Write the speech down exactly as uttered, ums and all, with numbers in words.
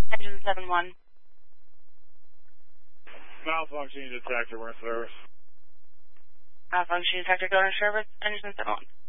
Engine seven one. Malfunctioning detector, we're in service. Malfunctioning detector, go to service. Engine seven one.